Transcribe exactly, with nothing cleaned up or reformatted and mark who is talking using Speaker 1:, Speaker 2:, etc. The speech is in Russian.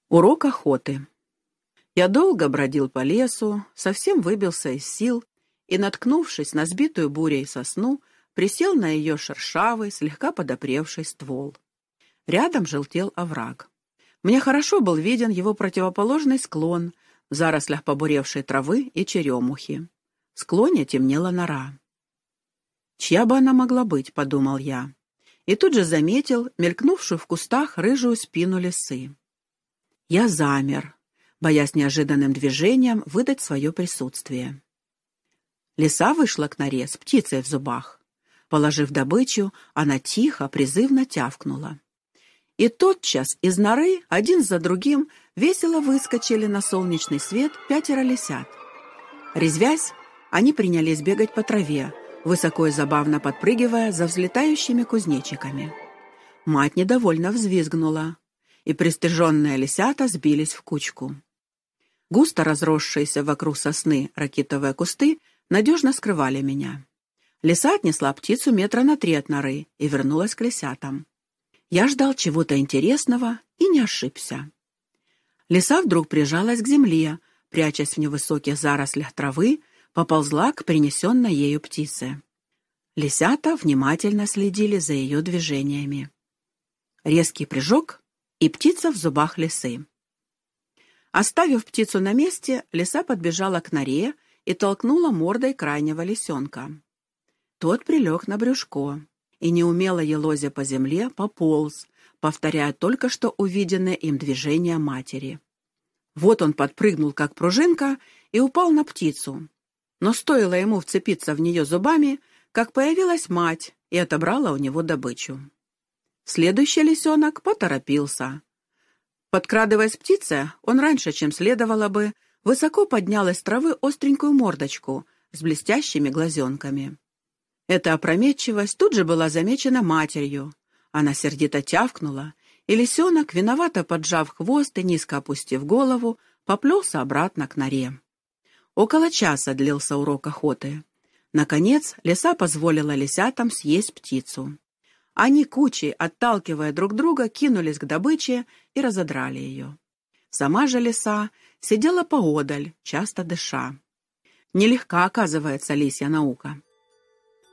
Speaker 1: Урок охоты. Я долго бродил по лесу, совсем выбился из сил и, наткнувшись на сбитую бурей сосну, присел на ее шершавый, слегка подопревший ствол. Рядом желтел овраг. Мне хорошо был виден его противоположный склон, в зарослях побуревшей травы и черемухи. В склоне темнела нора. «Чья бы она могла быть?» — подумал я. И тут же заметил мелькнувшую в кустах рыжую спину лисы. Я замер, боясь неожиданным движением выдать свое присутствие. Лиса вышла к норе с птицей в зубах. Положив добычу, она тихо, призывно тявкнула. И тотчас из норы один за другим весело выскочили на солнечный свет пятеро лисят. Резвясь, они принялись бегать по траве, высоко и забавно подпрыгивая за взлетающими кузнечиками. Мать недовольно взвизгнула, и пристыженные лисята сбились в кучку. Густо разросшиеся вокруг сосны ракитовые кусты надежно скрывали меня. Лиса отнесла птицу метра на три от норы и вернулась к лисятам. Я ждал чего-то интересного и не ошибся. Лиса вдруг прижалась к земле, прячась в невысоких зарослях травы, поползла к принесенной ею птице. Лисята внимательно следили за ее движениями. Резкий прыжок, и птица в зубах лисы. Оставив птицу на месте, лиса подбежала к норе и толкнула мордой крайнего лисенка. Тот прилег на брюшко и, неумело елозя по земле, пополз, повторяя только что увиденное им движение матери. Вот он подпрыгнул, как пружинка, и упал на птицу. Но стоило ему вцепиться в нее зубами, как появилась мать и отобрала у него добычу. Следующий лисенок поторопился. Подкрадываясь к птице, он раньше, чем следовало бы, высоко поднял из травы остренькую мордочку с блестящими глазенками. Эта опрометчивость тут же была замечена матерью. Она сердито тявкнула, и лисенок, виновато поджав хвост и низко опустив голову, поплелся обратно к норе. Около часа длился урок охоты. Наконец, лиса позволила лисятам съесть птицу. Они кучей, отталкивая друг друга, кинулись к добыче и разодрали ее. Сама же лиса сидела поодаль, часто дыша. Нелегка, оказывается, лисья наука.